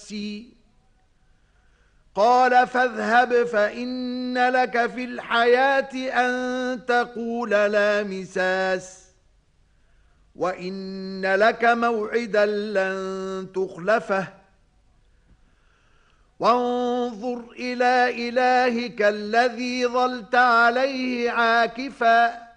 نفسي. قال فاذهب فإن لك في الحياة أن تقول لا مساس، وإن لك موعدا لن تخلفه، وانظر إلى إلهك الذي ظلت عليه عاكفا